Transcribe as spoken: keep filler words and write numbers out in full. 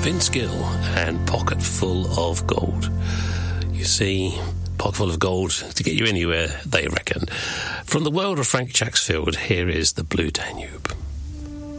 Vince Gill and Pocket Full of Gold. You see, Pocket Full of Gold to get you anywhere, they reckon. From the world of Frank Chaxfield, here is the Blue Danube.